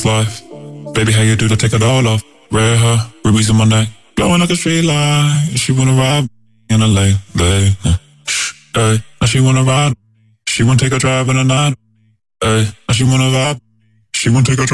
life. Baby, how you do to take it all off? Red hair, rubies in my neck, glowing like a street light. She wanna ride in a late. Hey, now she wanna ride. She wanna take a drive in the night. Hey, now she wanna vibe. She wanna take a drive.